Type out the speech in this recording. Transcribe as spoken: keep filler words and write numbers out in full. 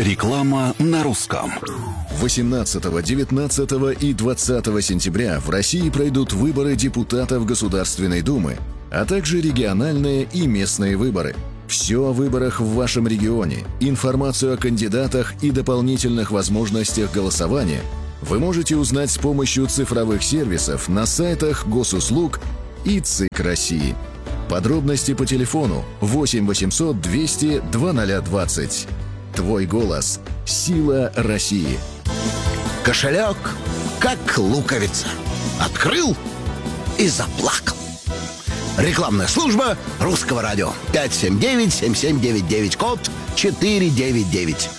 Реклама на русском. восемнадцатого, девятнадцатого и двадцатого сентября в России пройдут выборы депутатов Государственной Думы, а также региональные и местные выборы. Все о выборах в вашем регионе, информацию о кандидатах и дополнительных возможностях голосования вы можете узнать с помощью цифровых сервисов на сайтах Госуслуг и ЦИК России. Подробности по телефону восемь восемьсот двести двадцать двадцать. Твой голос – сила России. Кошелек, как луковица. Открыл и заплакал. Рекламная служба Русского радио. пять семь девять семь семь девять девять, код четыре девять девять.